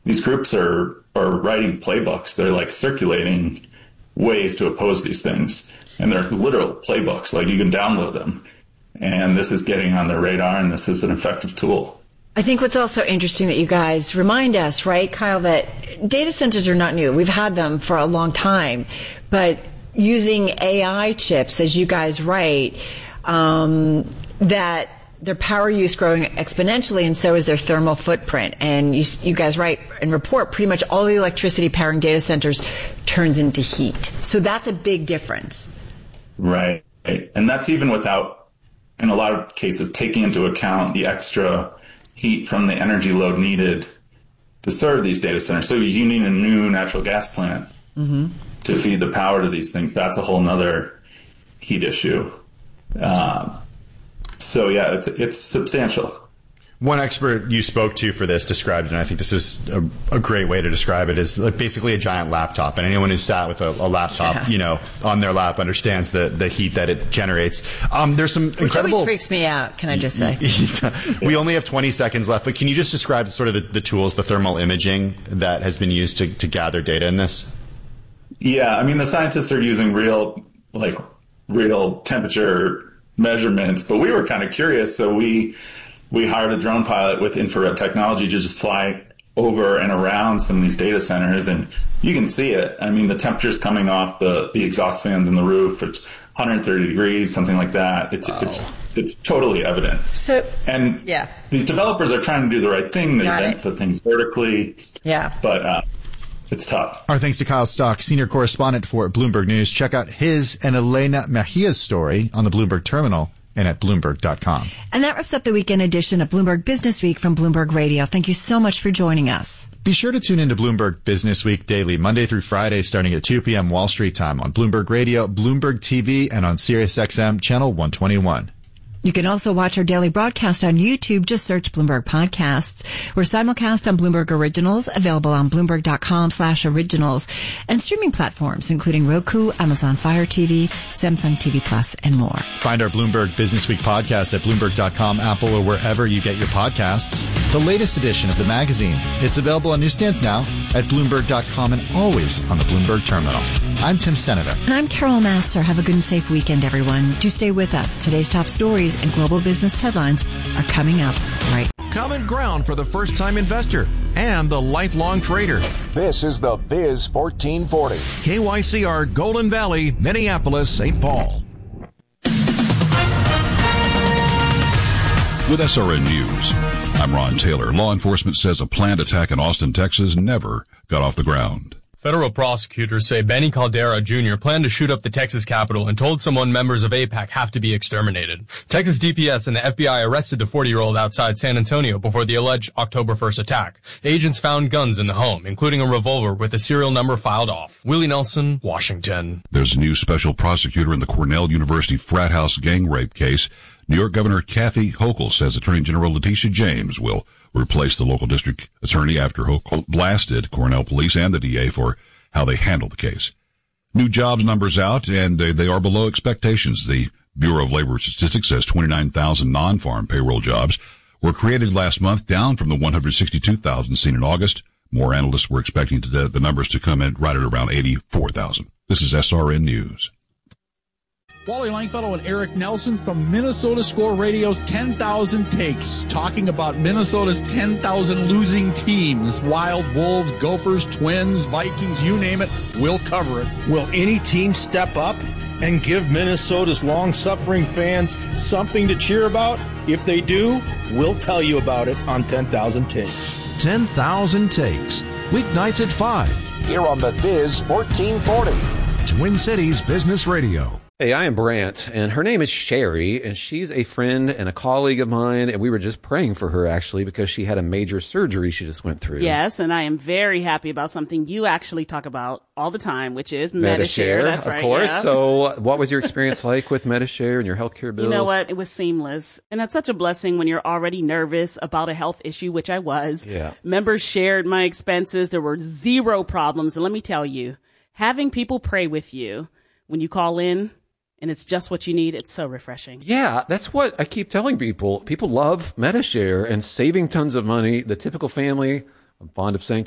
these groups are writing playbooks. They're like circulating ways to oppose these things. And they're literal playbooks, like you can download them. And this is getting on their radar, and this is an effective tool. I think what's also interesting that you guys remind us, right, Kyle, that data centers are not new. We've had them for a long time. But using AI chips, as you guys write, that their power use growing exponentially, and so is their thermal footprint. And you guys write and report pretty much all the electricity powering data centers turns into heat. So that's a big difference. Right. And that's even without, in a lot of cases, taking into account the extra heat from the energy load needed to serve these data centers. So you need a new natural gas plant to feed the power to these things. That's a whole nother heat issue. So yeah, it's substantial. One expert you spoke to for this described it, and I think this is a great way to describe it, is like basically a giant laptop. And anyone who's sat with a laptop, on their lap understands the heat that it generates. There's some incredible... Which always freaks me out, can I just say. We only have 20 seconds left, but can you just describe sort of the tools, the thermal imaging that has been used to gather data in this? Yeah, I mean, the scientists are using real temperature measurements, but we were kind of curious, so we hired a drone pilot with infrared technology to just fly over and around some of these data centers, and you can see it. I mean, the temperature's coming off the exhaust fans in the roof. It's 130 degrees, something like that. It's totally evident. These developers are trying to do the right thing. They vent the things vertically. Yeah. But it's tough. Our thanks to Kyle Stock, senior correspondent for Bloomberg News. Check out his and Elena Mejia's story on the Bloomberg Terminal and at Bloomberg.com. And that wraps up the weekend edition of Bloomberg Business Week from Bloomberg Radio. Thank you so much for joining us. Be sure to tune into Bloomberg Business Week daily, Monday through Friday, starting at 2 p.m. Wall Street time on Bloomberg Radio, Bloomberg TV, and on SiriusXM Channel 121. You can also watch our daily broadcast on YouTube. Just search Bloomberg Podcasts. We're simulcast on Bloomberg Originals, available on Bloomberg.com/originals, and streaming platforms, including Roku, Amazon Fire TV, Samsung TV Plus, and more. Find our Bloomberg Business Week podcast at Bloomberg.com, Apple, or wherever you get your podcasts. The latest edition of the magazine. It's available on newsstands now at Bloomberg.com and always on the Bloomberg Terminal. I'm Tim Stenova. And I'm Carol Massar. Have a good and safe weekend, everyone. Do stay with us. Today's top stories and global business headlines are coming up right. Common ground for the first-time investor and the lifelong trader. This is the Biz 1440. KYCR, Golden Valley, Minneapolis, St. Paul. With SRN News, I'm Ron Taylor. Law enforcement says a planned attack in Austin, Texas never got off the ground. Federal prosecutors say Benny Caldera Jr. planned to shoot up the Texas Capitol and told someone members of AIPAC have to be exterminated. Texas DPS and the FBI arrested the 40-year-old outside San Antonio before the alleged October 1st attack. Agents found guns in the home, including a revolver with a serial number filed off. Willie Nelson, Washington. There's a new special prosecutor in the Cornell University frat house gang rape case. New York Governor Kathy Hochul says Attorney General Letitia James will replace the local district attorney after Hochul blasted Cornell police and the DA for how they handled the case. New jobs numbers out, and they are below expectations. The Bureau of Labor Statistics says 29,000 non-farm payroll jobs were created last month, down from the 162,000 seen in August. More analysts were expecting the numbers to come in right at around 84,000. This is SRN News. Wally Langfellow and Eric Nelson from Minnesota Score Radio's 10,000 Takes, talking about Minnesota's 10,000 losing teams. Wild, Wolves, Gophers, Twins, Vikings, you name it, we'll cover it. Will any team step up and give Minnesota's long-suffering fans something to cheer about? If they do, we'll tell you about it on 10,000 Takes. 10,000 Takes, weeknights at 5. Here on the Biz 1440. Twin Cities Business Radio. Hey, I am Brant, and her name is Sherry, and she's a friend and a colleague of mine, and we were just praying for her, actually, because she had a major surgery she just went through. Yes, and I am very happy about something you actually talk about all the time, which is Medi-Share. That's right, of course. Yeah. So what was your experience like with Medi-Share and your healthcare bills? You know what? It was seamless, and that's such a blessing when you're already nervous about a health issue, which I was. Yeah. Members shared my expenses. There were zero problems, and let me tell you, having people pray with you when you call in, and it's just what you need. It's so refreshing. Yeah, that's what I keep telling people. People love Medi-Share and saving tons of money. The typical family, I'm fond of saying